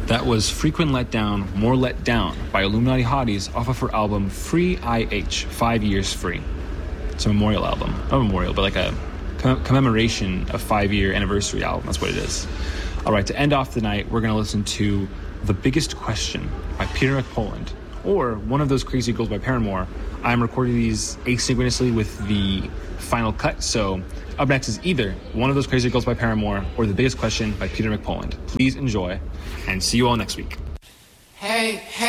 That was Frequent Letdown, More Let Down by Illuminati Hotties off of her album Free IH, 5 Years Free. It's a memorial album. Not a memorial, but like a commemoration of 5-year anniversary album. That's what it is. All right, to end off the night, we're going to listen to The Biggest Question by Peter McPoland, or One of Those Crazy Girls by Paramore. I'm recording these asynchronously with the final cut, so up next is either One of Those Crazy Girls by Paramore or The Biggest Question by Peter McPoland. Please enjoy, and see you all next week. Hey, hey.